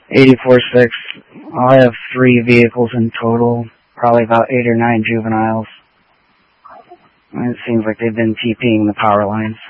84-6. I'll have 3 vehicles in total, probably about 8 or 9 juveniles. And it seems like they've been TPing the power lines.